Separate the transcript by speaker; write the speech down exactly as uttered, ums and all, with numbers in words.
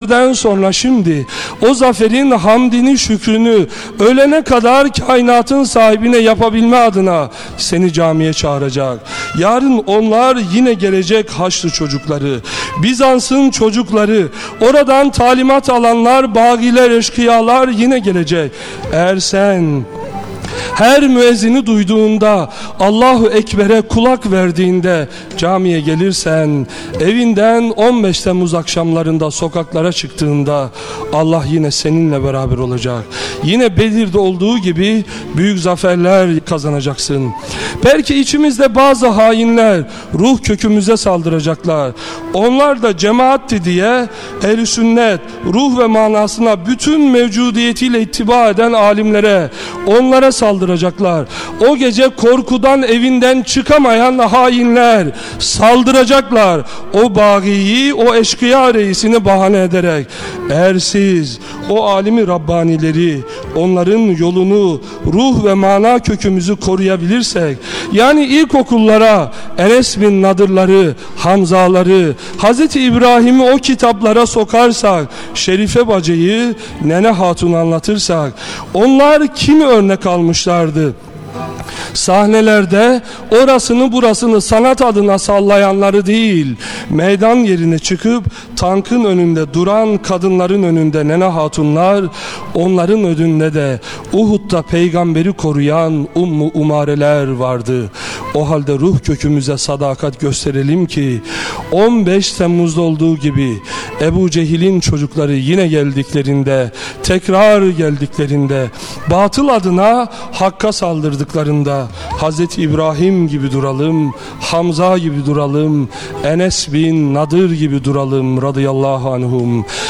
Speaker 1: zaferden sonra şimdi o zaferin hamdini, şükrünü ölene kadar kainatın sahibine yapabilme adına seni camiye çağıracak. Yarın onlar yine gelecek, Haçlı çocukları, Bizans'ın çocukları, oradan talimat alanlar, bağiler, eşkıyalar yine gelecek. Eğer sen her müezzini duyduğunda, Allahu Ekber'e kulak verdiğinde camiye gelirsen, evinden on beş Temmuz akşamlarında sokaklara çıktığında Allah yine seninle beraber olacak. Yine Bedir'de olduğu gibi büyük zaferler kazanacaksın. Belki içimizde bazı hainler ruh kökümüze saldıracaklar. Onlar da cemaatti diye ehl-i sünnet ruh ve manasına bütün mevcudiyetiyle ittiba eden alimlere, onlara saldıracaklar. O gece korkudan evinden çıkamayan hainler saldıracaklar. O bağiyi, o eşkıya reisini bahane ederek, eğer siz o alimi Rabbanileri, onların yolunu, ruh ve mana kökümüzü koruyabilirsek, yani ilkokullara Enes bin Nadırları, Hamzaları, Hazreti İbrahim'i o kitaplara sokarsak, Şerife Bacı'yı, Nene Hatun'u anlatırsak, onlar kimi örnek almışlardı? Sahnelerde orasını burasını sanat adına sallayanları değil, meydan yerine çıkıp tankın önünde duran kadınların önünde Nene Hatunlar, onların önünde de Uhud'da peygamberi koruyan Ummu Umareler vardı. O halde ruh kökümüze sadakat gösterelim ki on beş Temmuz'da olduğu gibi Ebu Cehil'in çocukları yine geldiklerinde, tekrar geldiklerinde, batıl adına hakka saldırdıklarında Hazreti İbrahim gibi duralım, Hamza gibi duralım, Enes bin Nadır gibi duralım radıyallahu anhum.